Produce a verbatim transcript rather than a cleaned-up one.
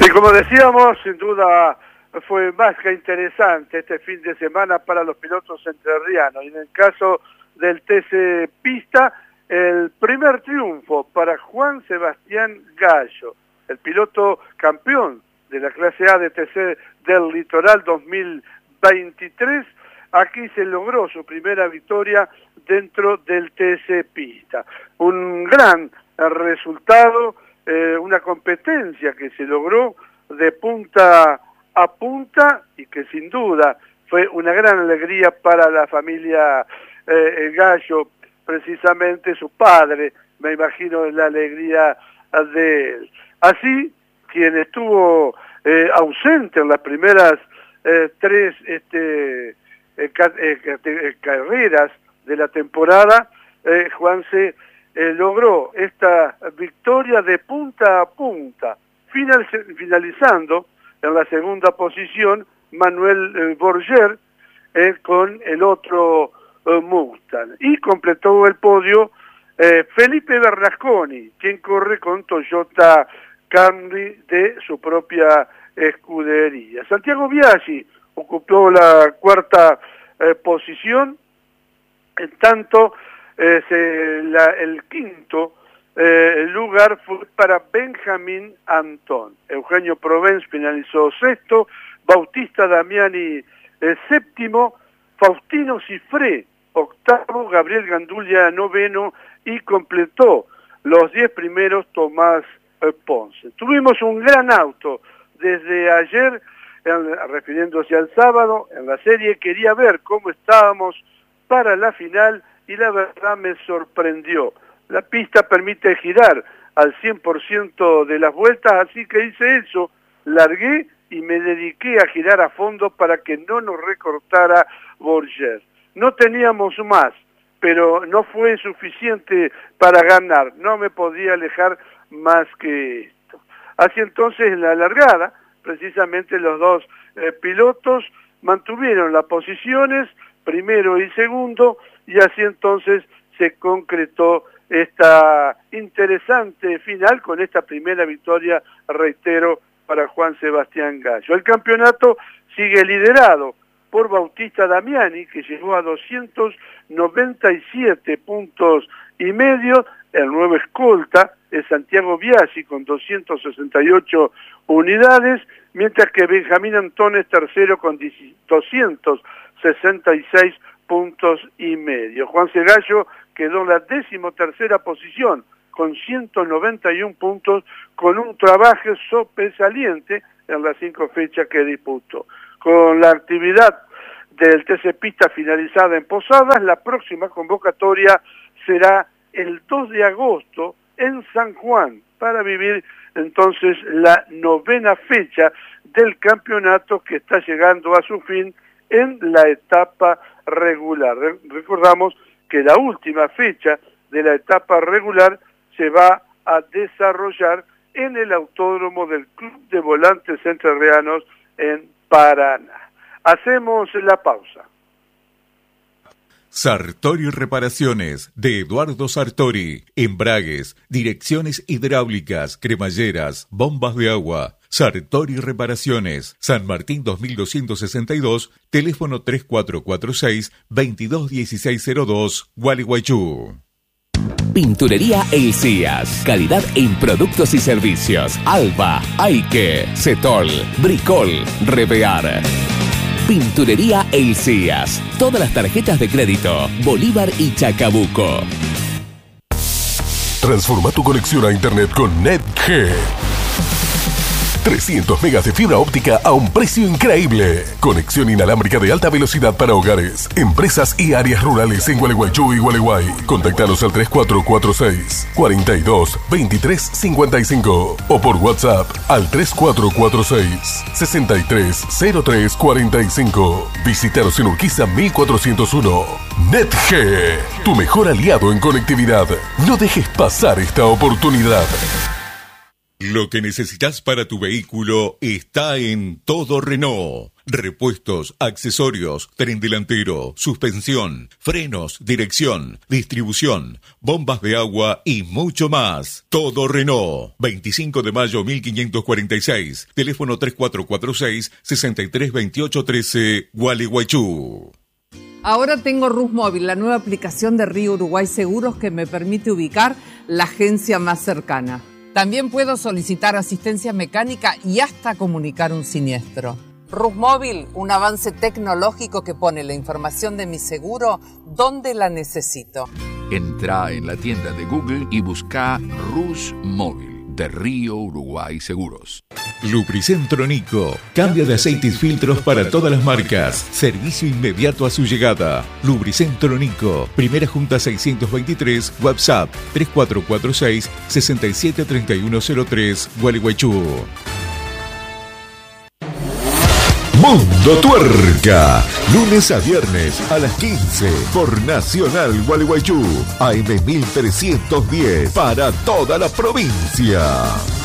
Y como decíamos, sin duda fue más que interesante este fin de semana para los pilotos entrerrianos. Y en el caso del T C Pista, el primer triunfo para Juan Sebastián Gallo, el piloto campeón de la clase A de T C del Litoral dos mil veintitrés. Aquí se logró su primera victoria dentro del T C Pista. Un gran resultado, eh, una competencia que se logró de punta a punta y que sin duda fue una gran alegría para la familia eh, Gallo, precisamente su padre, me imagino la alegría de él. Así, quien estuvo eh, ausente en las primeras eh, tres este, eh, ca eh, eh, carreras de la temporada, eh, Juanse eh, logró esta victoria de punta a punta, final, finalizando en la segunda posición Manuel eh, Borger eh, con el otro eh, Mustang. Y completó el podio eh, Felipe Bernasconi, quien corre con Toyota Camry de su propia escudería. Santiago Biaggi ocupó la cuarta eh, posición, en tanto eh, se, la, el quinto Eh, el lugar fue para Benjamín Antón. Eugenio Provence finalizó sexto, Bautista Damiani eh, séptimo, Faustino Cifré octavo, Gabriel Gandulia noveno y completó los diez primeros Tomás eh, Ponce. Tuvimos un gran auto desde ayer, en, refiriéndose al sábado, en la serie. Quería ver cómo estábamos para la final y la verdad me sorprendió. La pista permite girar al cien por ciento de las vueltas, así que hice eso, largué y me dediqué a girar a fondo para que no nos recortara Borger. No teníamos más, pero no fue suficiente para ganar, no me podía alejar más que esto. Así entonces en la largada, precisamente los dos eh, pilotos mantuvieron las posiciones, primero y segundo, y así entonces se concretó esta interesante final con esta primera victoria, reitero, para Juan Sebastián Gallo. El campeonato sigue liderado por Bautista Damiani, que llegó a doscientos noventa y siete puntos y medio. El nuevo escolta es Santiago Biaggi con doscientas sesenta y ocho unidades, mientras que Benjamín Antón es tercero con doscientos sesenta y seis puntos y medio. Juan C. Gallo quedó en la decimotercera posición con ciento noventa y un puntos, con un trabajo sobresaliente en las cinco fechas que disputó. Con la actividad del T C Pista finalizada en Posadas, la próxima convocatoria será el dos de agosto en San Juan, para vivir entonces la novena fecha del campeonato que está llegando a su fin en la etapa regular. Recordamos que la última fecha de la etapa regular se va a desarrollar en el autódromo del Club de Volantes Entrerrianos en Paraná. Hacemos la pausa. Sartori Reparaciones, de Eduardo Sartori. Embragues, direcciones hidráulicas, cremalleras, bombas de agua. Sartori Reparaciones, San Martín dos mil doscientos sesenta y dos, teléfono tres cuatro cuatro seis, veintidós dieciséis cero dos, Gualeguaychú. Pinturería El Cías. Calidad en productos y servicios. Alba, Aike, Cetol, Bricol, Revear. Pinturería El Cías. Todas las tarjetas de crédito, Bolívar y Chacabuco. Transforma tu conexión a internet con NetG. trescientos megas de fibra óptica a un precio increíble. Conexión inalámbrica de alta velocidad para hogares, empresas y áreas rurales en Gualeguaychú y Gualeguay. Contactanos al tres cuatro cuatro seis, cuarenta y dos, veintitrés cincuenta y cinco o por WhatsApp al tres cuatro cuatro seis, sesenta y tres cero tres cuarenta y cinco. Visítanos en Urquiza mil cuatrocientos uno. NetG, tu mejor aliado en conectividad. No dejes pasar esta oportunidad. Lo que necesitas para tu vehículo está en Todo Renault. Repuestos, accesorios, tren delantero, suspensión, frenos, dirección, distribución, bombas de agua y mucho más. Todo Renault. veinticinco de mayo mil quinientos cuarenta y seis. Teléfono tres cuatro cuatro seis, seis tres dos ocho uno tres, Gualeguaychú. Ahora tengo RusMóvil, la nueva aplicación de Río Uruguay Seguros que me permite ubicar la agencia más cercana. También puedo solicitar asistencia mecánica y hasta comunicar un siniestro. RusMóvil, un avance tecnológico que pone la información de mi seguro donde la necesito. Entra en la tienda de Google y busca RusMóvil de Río Uruguay Seguros. Lubricentro Nico. Cambio de aceite y filtros para todas las marcas. Servicio inmediato a su llegada. Lubricentro Nico. Primera Junta seiscientos veintitrés. WhatsApp tres cuatro cuatro seis, seis siete tres uno cero tres. Gualeguaychú. Mundo Tuerca, lunes a viernes a las quince por Nacional Gualeguaychú, A M mil trescientos diez para toda la provincia.